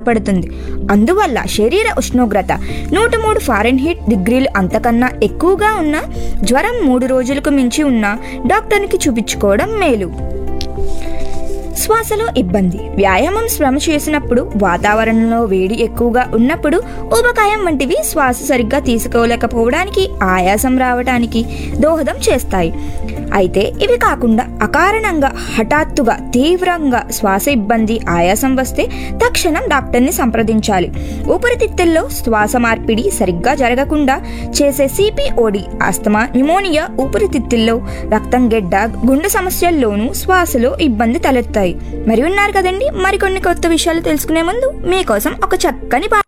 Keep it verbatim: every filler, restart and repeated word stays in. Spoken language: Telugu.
ఏర్పడుతుంది. అందువల్ల శరీర ఉష్ణోగ్రత నూట మూడు ఫారెన్హీట్ డిగ్రీలు అంతకన్నా ఎక్కువగా ఉన్న, జ్వరం మూడు రోజులకు మించి ఉన్న డాక్టర్కి చూపించుకోవడం మేలు. శ్వాసలో ఇబ్బంది. వ్యాయామం శ్రమ చేసినప్పుడు, వాతావరణంలో వేడి ఎక్కువగా ఉన్నప్పుడు, ఊబకాయం వంటివి శ్వాస సరిగ్గా తీసుకోలేకపోవడానికి, ఆయాసం రావడానికి దోహదం చేస్తాయి. అయితే ఇవి కాకుండా అకారణంగా హఠాత్తుగా తీవ్రంగా శ్వాస ఇబ్బంది, ఆయాసం వస్తే తక్షణం డాక్టర్ని సంప్రదించాలి. ఊపిరితిత్తుల్లో శ్వాస మార్పిడి సరిగ్గా జరగకుండా చేసే సిపిఓడి, ఆస్తమా, న్యూమోనియా, ఊపిరితిత్తుల్లో రక్తం గెడ్డ, గుండె సమస్యల్లోనూ శ్వాసలో ఇబ్బంది తలెత్తాయి. మరి ఉన్నారు కదండి, మరికొన్ని కొత్త విషయాలు తెలుసుకునే ముందు మీకోసం ఒక చక్కని